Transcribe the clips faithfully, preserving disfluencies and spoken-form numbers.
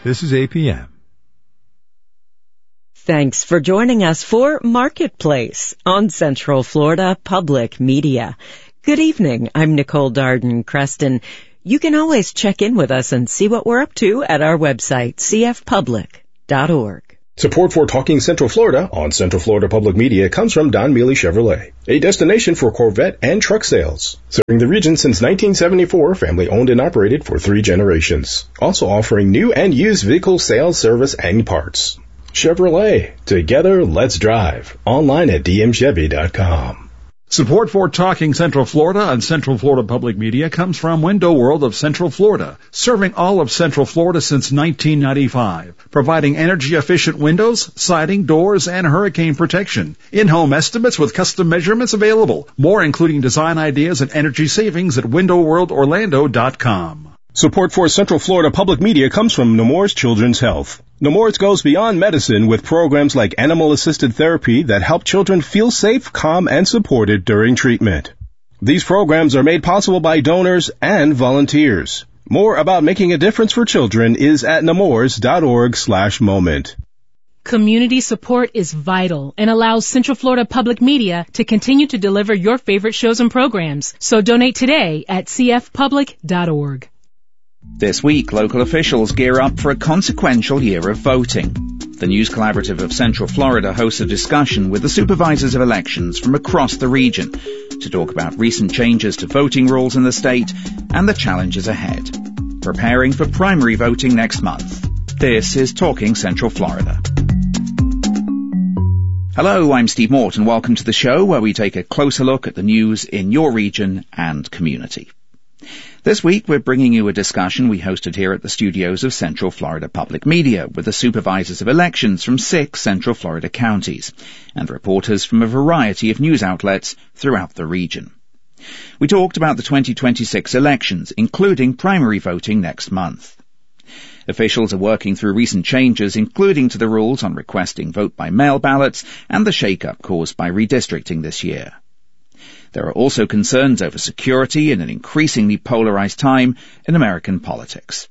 This is A P M. Thanks for joining us for Marketplace on Central Florida Public Media. Good evening. I'm Nicole Darden-Creston. You can always check in with us and see what we're up to at our website, c f public dot org. Support for Talking Central Florida on Central Florida Public Media comes from Don Mealy Chevrolet, a destination for Corvette and truck sales. Serving the region since nineteen seventy-four, family owned and operated for three generations. Also offering new and used vehicle sales, service, and parts. Chevrolet. Together, let's drive. Online at d m chevy dot com. Support for Talking Central Florida on Central Florida Public Media comes from Window World of Central Florida, serving all of Central Florida since nineteen ninety-five, providing energy-efficient windows, siding, doors, and hurricane protection. In-home estimates with custom measurements available. More including design ideas and energy savings at window world orlando dot com. Support for Central Florida Public Media comes from Nemours Children's Health. Nemours goes beyond medicine with programs like animal-assisted therapy that help children feel safe, calm, and supported during treatment. These programs are made possible by donors and volunteers. More about making a difference for children is at nemours dot org slash moment. Community support is vital and allows Central Florida Public Media to continue to deliver your favorite shows and programs. So donate today at c f public dot org. This week, local officials gear up for a consequential year of voting. The News Collaborative of Central Florida hosts a discussion with the supervisors of elections from across the region to talk about recent changes to voting rules in the state and the challenges ahead. Preparing for primary voting next month. This is Talking Central Florida. Hello, I'm Steve Mort, and welcome to the show where we take a closer look at the news in your region and community. This week, we're bringing you a discussion we hosted here at the studios of Central Florida Public Media with the supervisors of elections from six Central Florida counties and reporters from a variety of news outlets throughout the region. We talked about the twenty twenty-six elections, including primary voting next month. Officials are working through recent changes, including to the rules on requesting vote-by-mail ballots and the shake-up caused by redistricting this year. There are also concerns over security in an increasingly polarized time in American politics.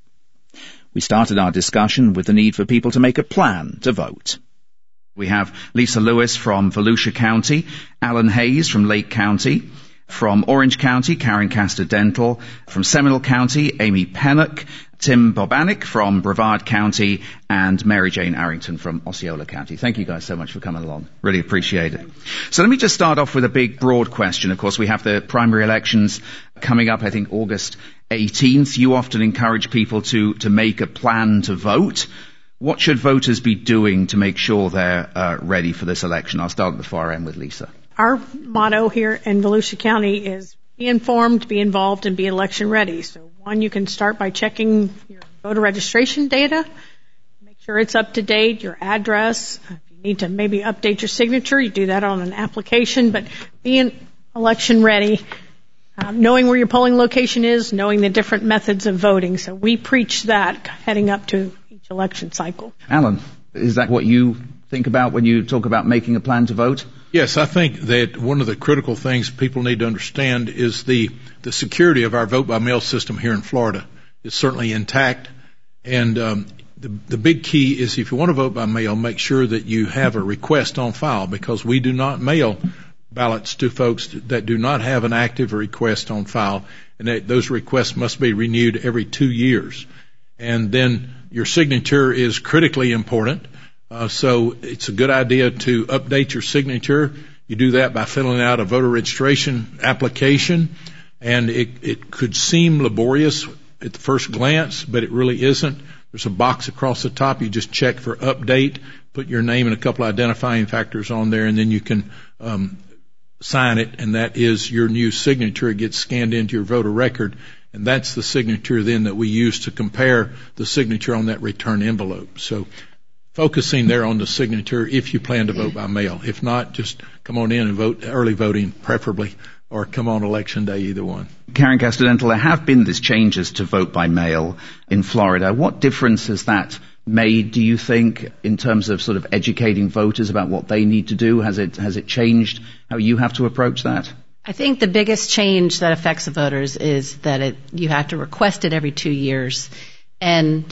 We started our discussion with the need for people to make a plan to vote. We have Lisa Lewis from Volusia County, Alan Hayes from Lake County, from Orange County, Karen Castor-Dental, from Seminole County, Amy Pennock, Tim Bobanek from Brevard County, and Mary Jane Arrington from Osceola County. Thank you guys so much for coming along. Really appreciate it. So let me just start off with a big, broad question. Of course, we have the primary elections coming up, I think, August eighteenth. You often encourage people to, to make a plan to vote. What should voters be doing to make sure they're uh, ready for this election? I'll start at the far end with Lisa. Our motto here in Volusia County is be informed, be involved, and be election ready. So one, you can start by checking your voter registration data, make sure it's up to date, your address. If you need to maybe update your signature, you do that on an application, but being election ready, um, knowing where your polling location is, knowing the different methods of voting. So we preach that heading up to each election cycle. Alan, is that what you think about when you talk about making a plan to vote? Yes, I think that one of the critical things people need to understand is the, the security of our vote-by-mail system here in Florida is certainly intact. And um, the, the big key is if you want to vote by mail, make sure that you have a request on file, because we do not mail ballots to folks that do not have an active request on file, and that those requests must be renewed every two years. And then your signature is critically important. Uh, so it's a good idea to update your signature. You do that by filling out a voter registration application, and it, it could seem laborious at the first glance, but it really isn't. There's a box across the top. You just check for update, put your name and a couple of identifying factors on there, and then you can um, sign it, and that is your new signature. It gets scanned into your voter record, and that's the signature then that we use to compare the signature on that return envelope. So focusing there on the signature if you plan to vote by mail. If not, just come on in and vote, early voting preferably, or come on election day, either one. Karen Castor-Dental, there have been these changes to vote by mail in Florida. What difference has that made, do you think, in terms of sort of educating voters about what they need to do? Has it has it changed how you have to approach that? I think the biggest change that affects the voters is that it, you have to request it every two years. And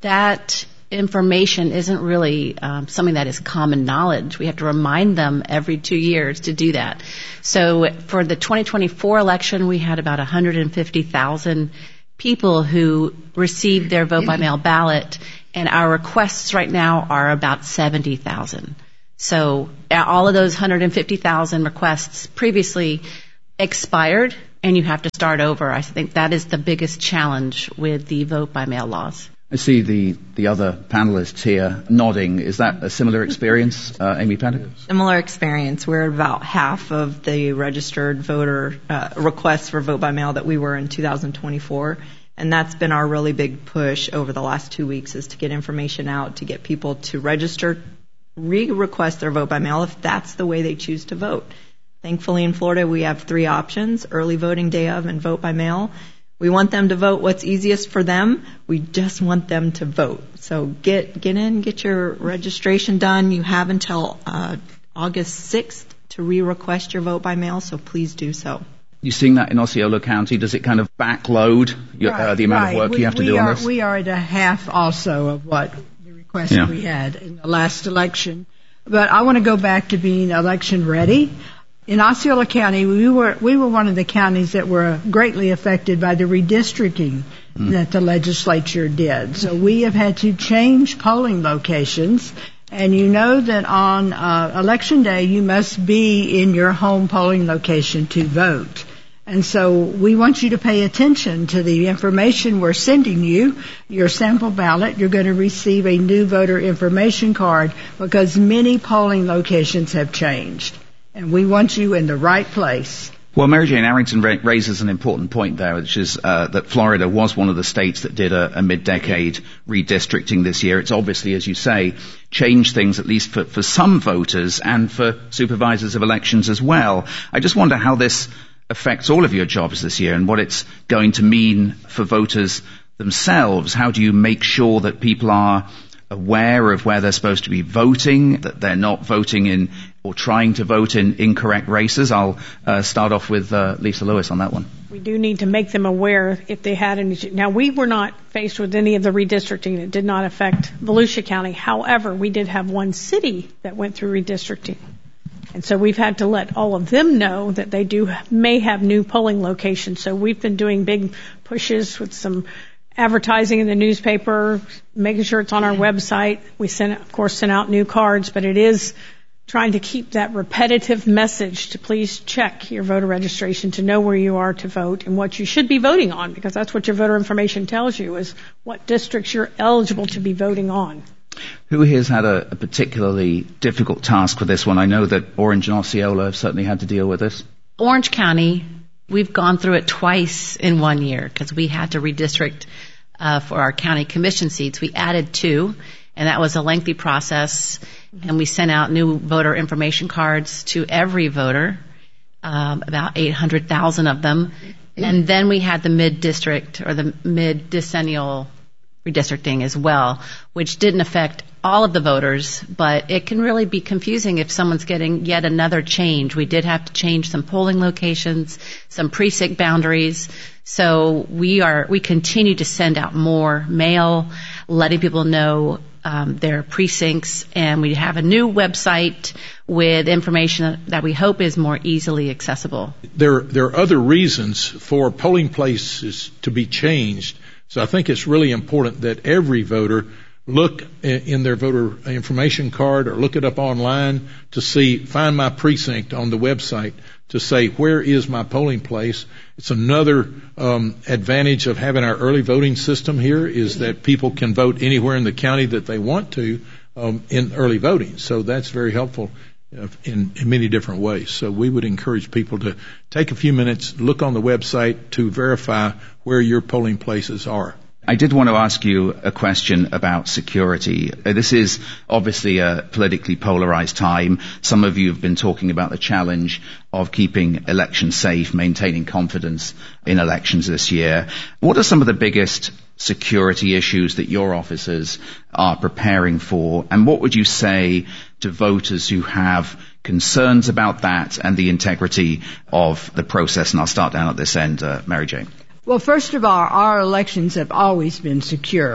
that information isn't really um, something that is common knowledge. We have to remind them every two years to do that. So for the twenty twenty-four election, we had about one hundred fifty thousand people who received their vote by mail ballot, and our requests right now are about seventy thousand. So all of those one hundred fifty thousand requests previously expired, and you have to start over. I think that is the biggest challenge with the vote by mail laws. I see the, the other panelists here nodding. Is that a similar experience, uh, Amy Paddock? Similar experience. We're about half of the registered voter uh, requests for vote by mail that we were in two thousand twenty-four. And that's been our really big push over the last two weeks is to get information out, to get people to register, re-request their vote by mail if that's the way they choose to vote. Thankfully in Florida we have three options, early voting day of and vote by mail. We want them to vote what's easiest for them. We just want them to vote. So get get in, get your registration done. You have until uh, August sixth to re-request your vote by mail, so please do so. You seeing that in Osceola County? Does it kind of backload your, right, uh, the amount right. of work we, you have to we do are, on this? We are at a half also of what the request yeah. we had in the last election. But I want to go back to being election ready. In Osceola County, we were we were one of the counties that were greatly affected by the redistricting mm. that the legislature did. So we have had to change polling locations. And you know that on uh, election day, you must be in your home polling location to vote. And so we want you to pay attention to the information we're sending you, your sample ballot. You're going to receive a new voter information card because many polling locations have changed. And we want you in the right place. Well, Mary Jane Arrington ra- raises an important point there, which is uh, that Florida was one of the states that did a, a mid-decade redistricting this year. It's obviously, as you say, changed things, at least for, for some voters and for supervisors of elections as well. I just wonder how this affects all of your jobs this year and what it's going to mean for voters themselves. How do you make sure that people are aware of where they're supposed to be voting, that they're not voting in or trying to vote in incorrect races? I'll uh, start off with uh, Lisa Lewis on that one. We do need to make them aware if they had any. Now, we were not faced with any of the redistricting. It did not affect Volusia County. However, we did have one city that went through redistricting. And so we've had to let all of them know that they do may have new polling locations. So we've been doing big pushes with some advertising in the newspaper, making sure it's on our website. We sent, of course, sent out new cards, but it is trying to keep that repetitive message to please check your voter registration to know where you are to vote and what you should be voting on, because that's what your voter information tells you is what districts you're eligible to be voting on. Who here has had a, a particularly difficult task with this one? I know that Orange and Osceola have certainly had to deal with this. Orange County, we've gone through it twice in one year because we had to redistrict uh, for our county commission seats. We added two, and that was a lengthy process. And we sent out new voter information cards to every voter, um, about eight hundred thousand of them. And then we had the mid-district or the mid-decennial redistricting as well, which didn't affect all of the voters, but it can really be confusing if someone's getting yet another change. We did have to change some polling locations, some precinct boundaries. So we are, we continue to send out more mail, letting people know um, their precincts, and we have a new website with information that we hope is more easily accessible. There, there are other reasons for polling places to be changed. So I think it's really important that every voter look in their voter information card or look it up online to see, find my precinct on the website to say, where is my polling place? It's another um, advantage of having our early voting system here is that people can vote anywhere in the county that they want to um, in early voting. So that's very helpful in, in many different ways. So we would encourage people to take a few minutes, look on the website to verify where your polling places are. I did want to ask you a question about security. Uh, this is obviously a politically polarized time. Some of you have been talking about the challenge of keeping elections safe, maintaining confidence in elections this year. What are some of the biggest security issues that your officers are preparing for? And what would you say to voters who have concerns about that and the integrity of the process? And I'll start down at this end, uh, Mary Jane. Well, first of all, our elections have always been secure.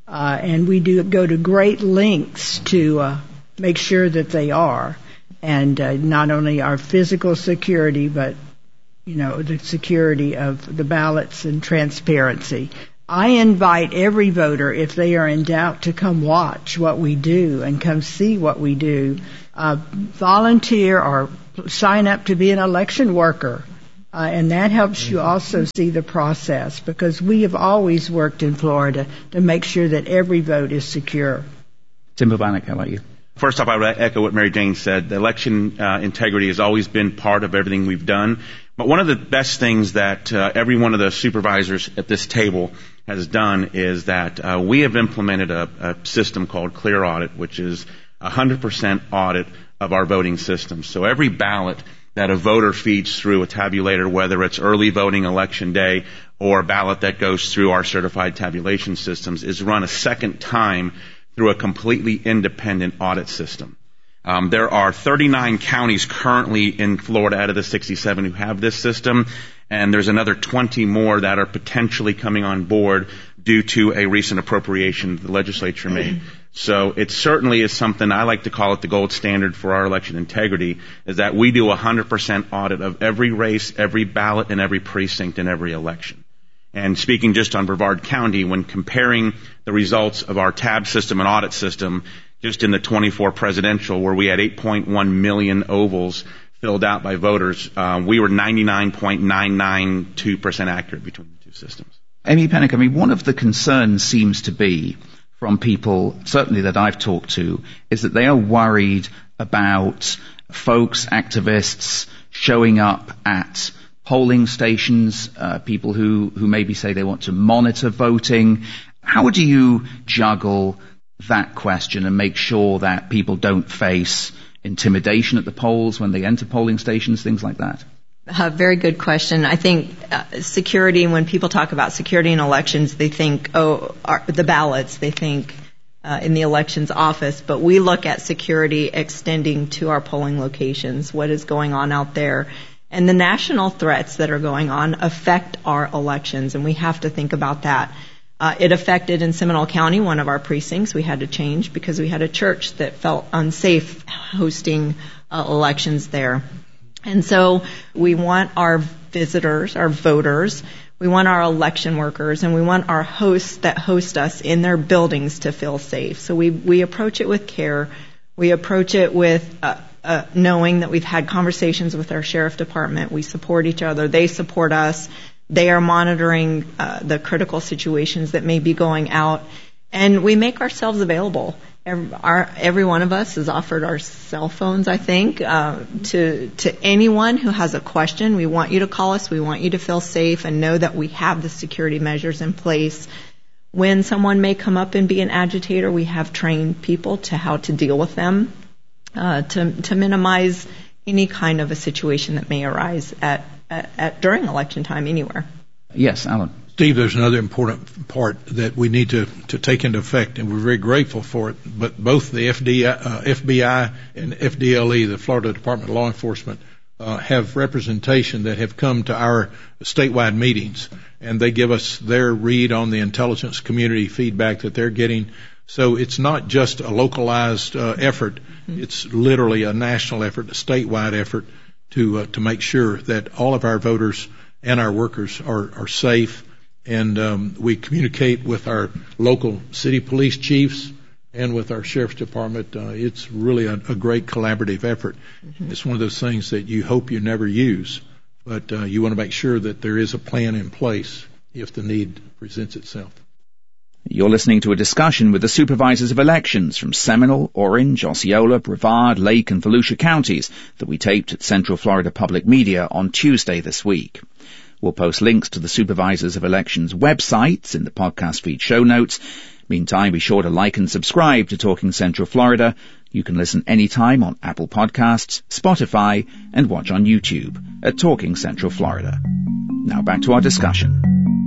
uh, and we do go to great lengths to uh, make sure that they are, and uh, not only our physical security, but you know, the security of the ballots and transparency. I invite every voter, if they are in doubt, to come watch what we do and come see what we do. Uh, volunteer or sign up to be an election worker. Uh, and that helps you also see the process, because we have always worked in Florida to make sure that every vote is secure. Tim Bobanek, how about you? First off, I would echo what Mary Jane said. The election uh, integrity has always been part of everything we've done. But one of the best things that uh, every one of the supervisors at this table has done is that uh, we have implemented a, a system called Clear Audit, which is a one hundred percent audit of our voting system. So every ballot that a voter feeds through a tabulator, whether it's early voting election day or a ballot that goes through our certified tabulation systems, is run a second time through a completely independent audit system. Um, there are thirty-nine counties currently in Florida out of the sixty-seven who have this system, and there's another twenty more that are potentially coming on board due to a recent appropriation the legislature made. So it certainly is something, I like to call it the gold standard for our election integrity, is that we do a one hundred percent audit of every race, every ballot, and every precinct in every election. And speaking just on Brevard County, when comparing the results of our tab system and audit system, just in the twenty-four presidential, where we had eight point one million ovals filled out by voters, uh, we were ninety-nine point nine nine two percent accurate between the two systems. Amy Pennick, I mean, one of the concerns seems to be from people, certainly that I've talked to, is that they are worried about folks, activists, showing up at polling stations, uh, people who, who maybe say they want to monitor voting. How do you juggle that question and make sure that people don't face intimidation at the polls when they enter polling stations, things like that? Uh, very good question. I think uh, security, when people talk about security in elections, they think, oh, our, the ballots, they think uh, in the elections office, but we look at security extending to our polling locations, what is going on out there. And the national threats that are going on affect our elections, and we have to think about that. Uh, it affected in Seminole County, one of our precincts. We had to change because we had a church that felt unsafe hosting uh, elections there. And so we want our visitors, our voters, we want our election workers, and we want our hosts that host us in their buildings to feel safe. So we, we approach it with care. We approach it with uh, uh, knowing that we've had conversations with our sheriff department. We support each other. They support us. They are monitoring uh, the critical situations that may be going out. And we make ourselves available. Every, our, every one of us has offered our cell phones, I think, uh, to, to anyone who has a question. We want you to call us. We want you to feel safe and know that we have the security measures in place. When someone may come up and be an agitator, we have trained people to how to deal with them, uh, to, to minimize any kind of a situation that may arise at, at, at during election time anywhere. Yes, Alan. Steve, there's another important part that we need to, to take into effect, and we're very grateful for it. But both the F D I, uh, F B I and F D L E, the Florida Department of Law Enforcement, uh, have representation that have come to our statewide meetings, and they give us their read on the intelligence community feedback that they're getting. So it's not just a localized uh, effort; mm-hmm. It's literally a national effort, a statewide effort to uh, to make sure that all of our voters and our workers are, are safe. And um, we communicate with our local city police chiefs and with our sheriff's department. Uh, it's really a, a great collaborative effort. Mm-hmm. It's one of those things that you hope you never use, but uh, you want to make sure that there is a plan in place if the need presents itself. You're listening to a discussion with the supervisors of elections from Seminole, Orange, Osceola, Brevard, Lake and Volusia counties that we taped at Central Florida Public Media on Tuesday this week. We'll post links to the Supervisors of Elections websites in the podcast feed show notes. Meantime, be sure to like and subscribe to Talking Central Florida. You can listen anytime on Apple Podcasts, Spotify, and watch on YouTube at Talking Central Florida. Now back to our discussion.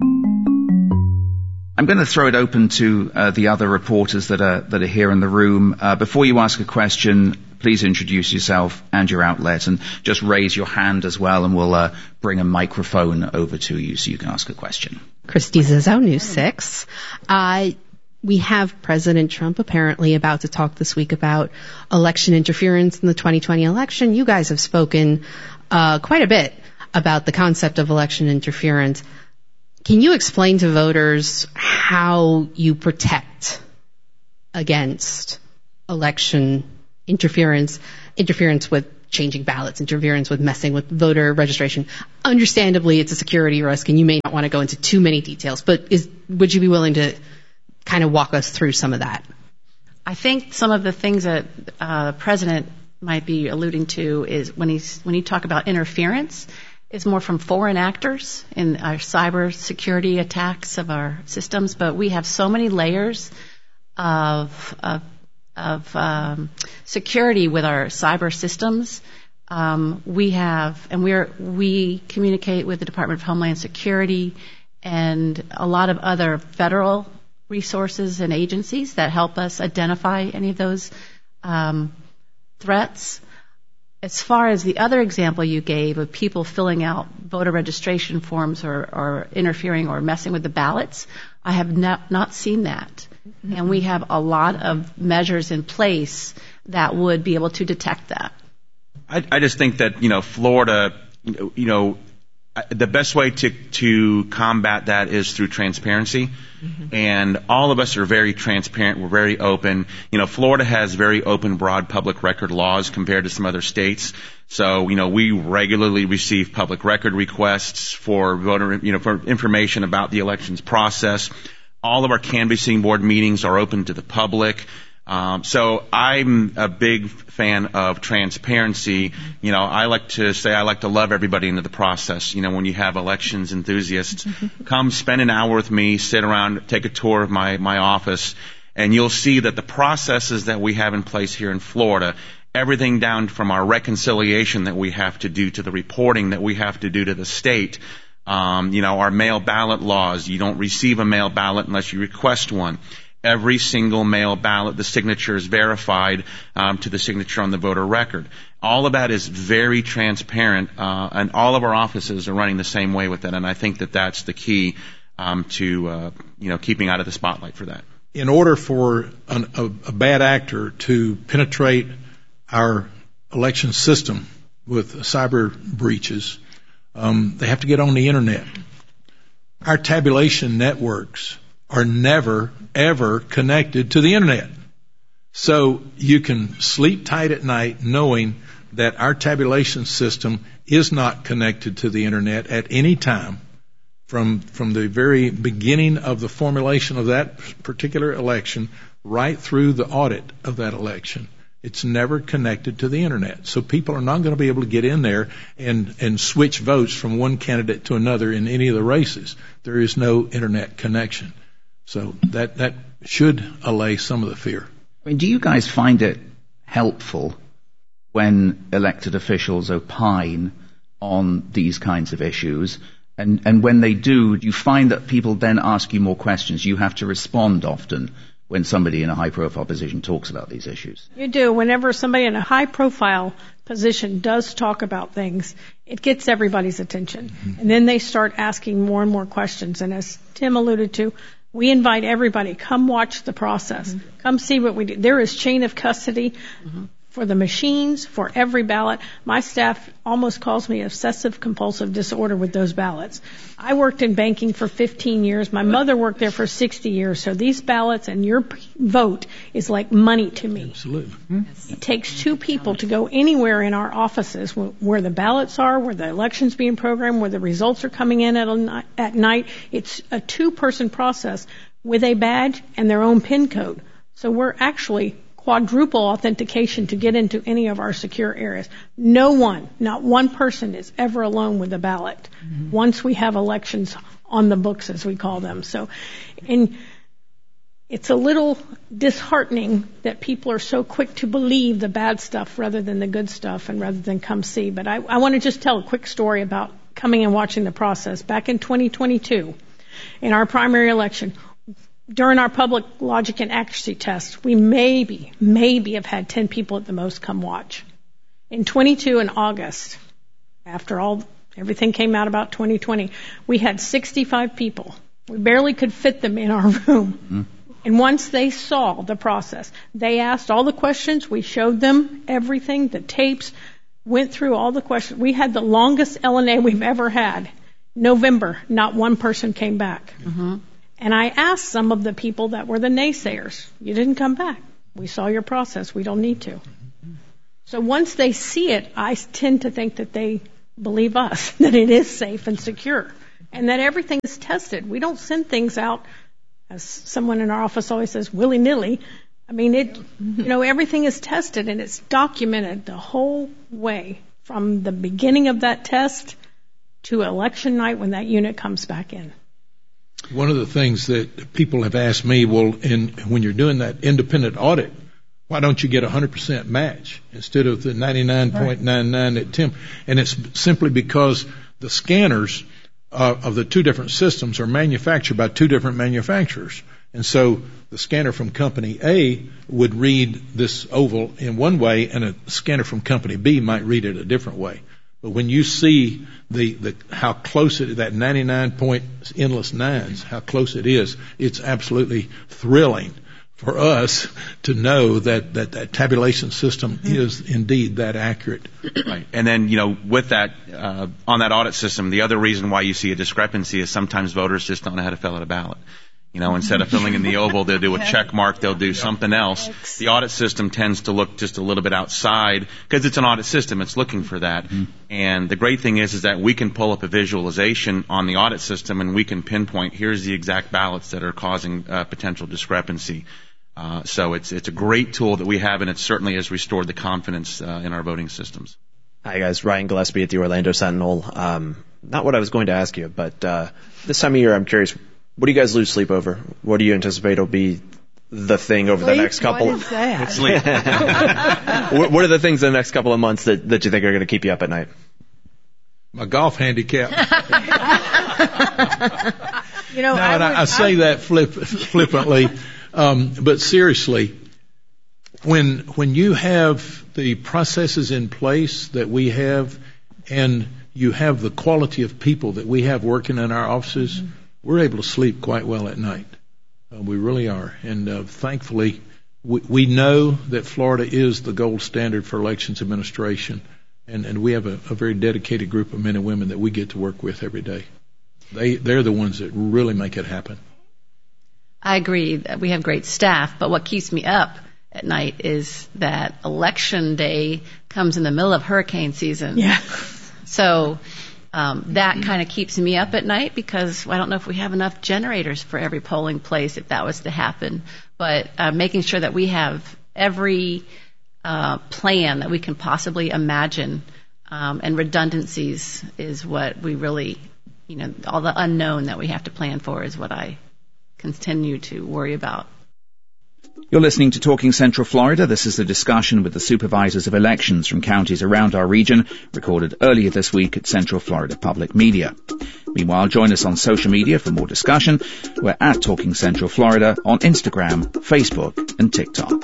I'm going to throw it open to uh, the other reporters that are that are here in the room. Uh, before you ask a question, please introduce yourself and your outlet, and just raise your hand as well, and we'll uh, bring a microphone over to you so you can ask a question. Christy Zizzo, News six. Uh, we have President Trump apparently about to talk this week about election interference in the twenty twenty election. You guys have spoken uh, quite a bit about the concept of election interference. Can you explain to voters how you protect against election interference, interference with changing ballots, interference with messing with voter registration? Understandably, it's a security risk, and you may not want to go into too many details, but is, would you be willing to kind of walk us through some of that? I think some of the things that uh, the president might be alluding to is when he's when you talk about interference, is more from foreign actors in our cyber security attacks of our systems. But we have so many layers of of, of um, security with our cyber systems. Um, we have, and we're we communicate with the Department of Homeland Security and a lot of other federal resources and agencies that help us identify any of those um, threats. As far as the other example you gave of people filling out voter registration forms or, or interfering or messing with the ballots, I have not, not seen that. Mm-hmm. And we have a lot of measures in place that would be able to detect that. I, I just think that, you know, Florida, you know, the best way to, to combat that is through transparency. Mm-hmm. And all of us are very transparent. We're very open. You know, Florida has very open, broad public record laws compared to some other states. So, you know, we regularly receive public record requests for voter, you know, for information about the elections process. All of our canvassing board meetings are open to the public. Um, so I'm a big fan of transparency. You know, I like to say I like to love everybody into the process. You know, when you have elections enthusiasts, mm-hmm. come spend an hour with me, sit around, take a tour of my, my office, and you'll see that the processes that we have in place here in Florida, everything down from our reconciliation that we have to do to the reporting that we have to do to the state, um, you know, our mail ballot laws, you don't receive a mail ballot unless you request one. Every single mail ballot, the signature is verified um, to the signature on the voter record. All of that is very transparent, uh, and all of our offices are running the same way with it. And I think that that's the key um, to uh, you know keeping out of the spotlight for that. In order for an, a, a bad actor to penetrate our election system with cyber breaches, um, they have to get on the internet. Our tabulation networks are never, ever connected to the internet. So you can sleep tight at night knowing that our tabulation system is not connected to the internet at any time from, from the very beginning of the formulation of that particular election right through the audit of that election. It's never connected to the internet. So people are not going to be able to get in there and, and switch votes from one candidate to another in any of the races. There is no internet connection. So that, that should allay some of the fear. I mean, do you guys find it helpful when elected officials opine on these kinds of issues? And, and when they do, do you find that people then ask you more questions? You have to respond often when somebody in a high-profile position talks about these issues. You do. Whenever somebody in a high-profile position does talk about things, it gets everybody's attention. Mm-hmm. And then they start asking more and more questions. And as Tim alluded to, we invite everybody, come watch the process. Mm-hmm. Come see what we do. There is chain of custody mm-hmm. for the machines, for every ballot. My staff almost calls me obsessive compulsive disorder with those ballots. I worked in banking for fifteen years. My mother worked there for sixty years. So these ballots and your vote is like money to me. Absolutely. Mm-hmm. It takes two people to go anywhere in our offices where the ballots are, where the election's being programmed, where the results are coming in at, a, at night. It's a two-person process with a badge and their own PIN code. So we're actually quadruple authentication to get into any of our secure areas. No one, not one person is ever alone with a ballot mm-hmm. once we have elections on the books, as we call them. So, and it's a little disheartening that people are so quick to believe the bad stuff rather than the good stuff and rather than come see. But I, I want to just tell a quick story about coming and watching the process. Back in twenty twenty-two, in our primary election, during our public logic and accuracy test, we maybe, maybe have had ten people at the most come watch. In twenty-two, in August, after all, everything came out about twenty twenty, we had sixty-five people. We barely could fit them in our room. Mm. And once they saw the process, they asked all the questions. We showed them everything, the tapes, went through all the questions. We had the longest L and A we've ever had. November, not one person came back. Mm-hmm. And I asked some of the people that were the naysayers, you didn't come back. We saw your process. We don't need to. So once they see it, I tend to think that they believe us, that it is safe and secure, and that everything is tested. We don't send things out, as someone in our office always says, willy-nilly. I mean, it, you know, everything is tested and it's documented the whole way from the beginning of that test to election night when that unit comes back in. One of the things that people have asked me, well, in, when you're doing that independent audit, why don't you get a one hundred percent match instead of the ninety-nine point nine nine at Tim? And it's simply because the scanners uh, of the two different systems are manufactured by two different manufacturers. And so the scanner from company A would read this oval in one way, and a scanner from company B might read it a different way. But when you see the, the how close it, that ninety-nine point endless nines, how close it is, it's absolutely thrilling for us to know that that, that tabulation system mm-hmm. is indeed that accurate. Right. And then, you know, with that, uh, on that audit system, the other reason why you see a discrepancy is sometimes voters just don't know how to fill out a ballot. You know, instead of filling in the oval, they'll do a check mark, they'll do something else. The audit system tends to look just a little bit outside because it's an audit system, it's looking for that. Mm-hmm. And the great thing is, is that we can pull up a visualization on the audit system and we can pinpoint, here's the exact ballots that are causing uh, potential discrepancy. Uh, so it's it's a great tool that we have, and it certainly has restored the confidence uh, in our voting systems. Hi, guys. Ryan Gillespie at the Orlando Sentinel. Um, not what I was going to ask you, but uh, this time of year I'm curious, what do you guys lose sleep over? What do you anticipate will be the thing over sleep? the next couple? What is that? Sleep. what, what are the things in the next couple of months that, that you think are going to keep you up at night? My golf handicap. You know, no, I, would, I, I say I, that flip, flippantly, um, but seriously, when when you have the processes in place that we have, and you have the quality of people that we have working in our offices, mm-hmm. we're able to sleep quite well at night. Uh, we really are, and uh, thankfully, we, we know that Florida is the gold standard for elections administration, and, and we have a, a very dedicated group of men and women that we get to work with every day. They, they're the ones that really make it happen. I agree that we have great staff, but what keeps me up at night is that election day comes in the middle of hurricane season. Yeah. So um, that kind of keeps me up at night because I don't know if we have enough generators for every polling place if that was to happen. But uh, making sure that we have every uh, plan that we can possibly imagine um, and redundancies is what we really, you know, all the unknown that we have to plan for is what I continue to worry about. You're listening to Talking Central Florida. This is a discussion with the supervisors of elections from counties around our region, recorded earlier this week at Central Florida Public Media. Meanwhile, join us on social media for more discussion. We're at Talking Central Florida on Instagram, Facebook, and TikTok.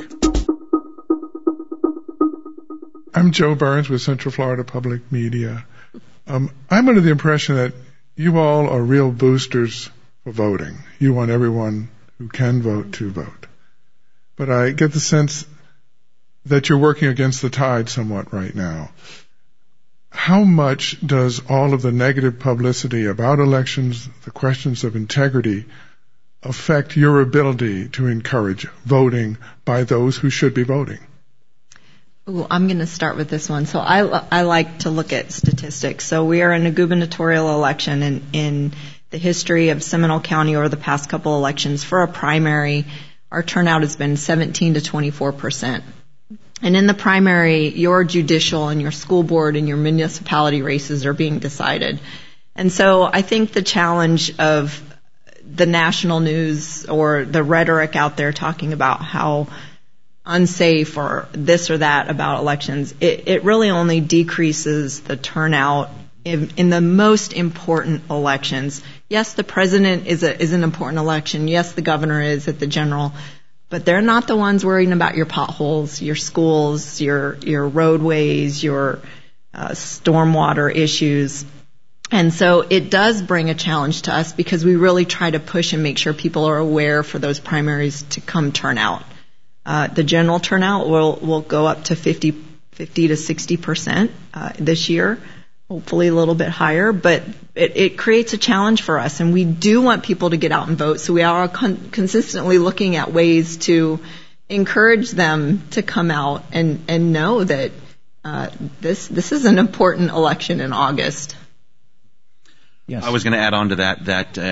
I'm Joe Burns with Central Florida Public Media. Um, I'm under the impression that you all are real boosters for voting. You want everyone who can vote to vote. But I get the sense that you're working against the tide somewhat right now. How much does all of the negative publicity about elections, the questions of integrity, affect your ability to encourage voting by those who should be voting? Ooh, I'm going to start with this one. So I, I like to look at statistics. So we are in a gubernatorial election, and in the history of Seminole County over the past couple elections, for a primary, our turnout has been seventeen to twenty-four percent. And in the primary, your judicial and your school board and your municipality races are being decided. And so I think the challenge of the national news or the rhetoric out there talking about how unsafe or this or that about elections, it, it really only decreases the turnout in, in the most important elections. Yes, the president is a, is an important election. Yes, the governor is at the general, but they're not the ones worrying about your potholes, your schools, your your roadways, your uh, stormwater issues. And so it does bring a challenge to us because we really try to push and make sure people are aware for those primaries to come turn out. Uh, the general turnout will, will go up to fifty, fifty to sixty percent uh, this year, hopefully a little bit higher, but it, it creates a challenge for us, and we do want people to get out and vote, so we are con- consistently looking at ways to encourage them to come out and, and know that uh, this this is an important election in August. Yes. I was going to add on to that that uh,